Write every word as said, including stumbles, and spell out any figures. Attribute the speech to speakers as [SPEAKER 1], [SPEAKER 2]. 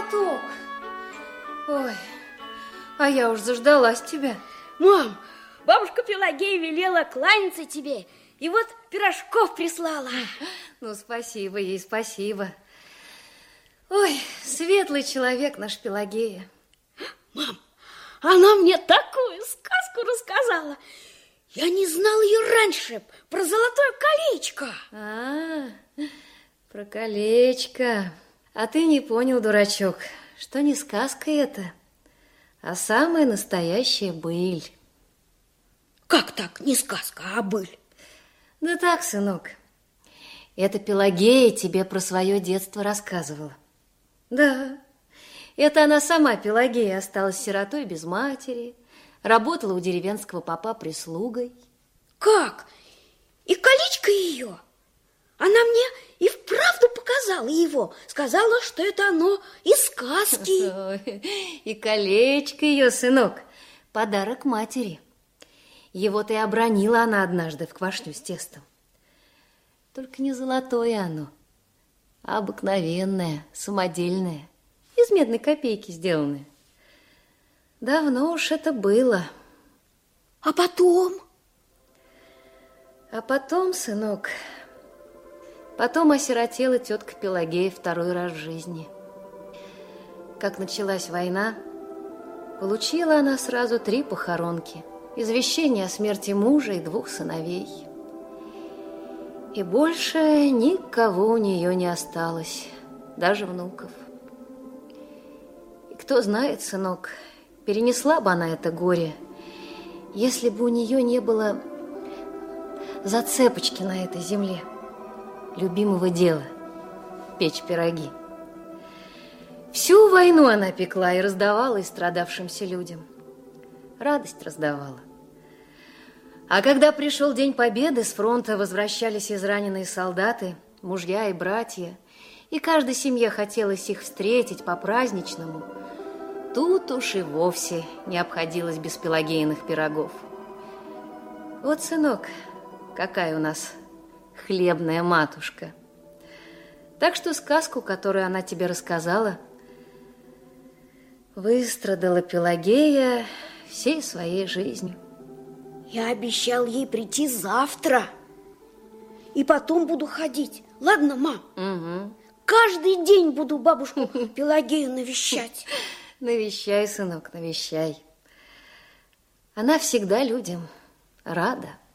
[SPEAKER 1] Золоток. Ой, а я уж заждалась тебя.
[SPEAKER 2] Мам, бабушка Пелагея велела кланяться тебе, и вот пирожков прислала.
[SPEAKER 1] Ну, спасибо ей, спасибо. Ой, светлый человек наш Пелагея.
[SPEAKER 2] Мам, она мне такую сказку рассказала. Я не знал ее раньше, про золотое колечко.
[SPEAKER 1] А, про колечко. А ты не понял, дурачок, что не сказка это, а самая настоящая быль.
[SPEAKER 2] Как так, не сказка, а быль?
[SPEAKER 1] Да так, сынок, это Пелагея тебе про свое детство рассказывала. Да, это она сама, Пелагея, осталась сиротой без матери, работала у деревенского попа прислугой.
[SPEAKER 2] Как? И колечко ее? Она мне и вправду показала его, сказала, что это оно из сказки.
[SPEAKER 1] И колечко ее, сынок, подарок матери. Его-то и обронила она однажды в квашню с тестом. Только не золотое оно, а обыкновенное, самодельное, из медной копейки сделанное. Давно уж это было.
[SPEAKER 2] А потом?
[SPEAKER 1] А потом, сынок, потом осиротела тетка Пелагея второй раз в жизни. Как началась война, получила она сразу три похоронки, извещение о смерти мужа и двух сыновей. И больше никого у нее не осталось, даже внуков. И кто знает, сынок, перенесла бы она это горе, если бы у нее не было зацепочки на этой земле, любимого дела – печь пироги. Всю войну она пекла и раздавала истрадавшимся людям. Радость раздавала. А когда пришел День Победы, с фронта возвращались израненные солдаты, мужья и братья, и каждой семье хотелось их встретить по-праздничному, тут уж и вовсе не обходилось без пелагеиных пирогов. Вот, сынок, какая у нас хлебная матушка. Так что сказку, которую она тебе рассказала, выстрадала Пелагея всей своей жизнью.
[SPEAKER 2] Я обещал ей прийти завтра. И потом буду ходить. Ладно, мам?
[SPEAKER 1] Угу.
[SPEAKER 2] Каждый день буду бабушку Пелагею навещать.
[SPEAKER 1] Навещай, сынок, навещай. Она всегда людям рада.